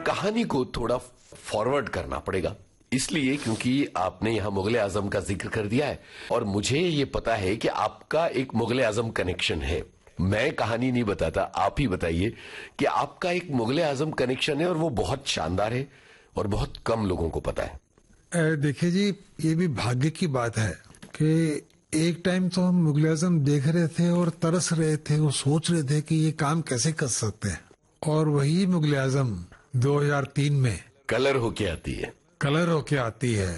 कहानी को थोड़ा फॉरवर्ड करना पड़ेगा, इसलिए क्योंकि आपने यहां मुगले आजम का जिक्र कर दिया है और मुझे ये पता है कि आपका एक मुगले आजम कनेक्शन है। मैं कहानी नहीं बताता, आप ही बताइए कि आपका एक मुगले आजम कनेक्शन है और वो बहुत शानदार है और बहुत कम लोगों को पता है। देखिए जी, ये भी भाग्य की बात है कि एक टाइम तो हम मुगले आजम देख रहे थे और तरस रहे थे, वो सोच रहे थे कि ये काम कैसे कर सकते हैं, और वही मुगले आजम 2003 में कलर होके आती है। कलर होके आती है।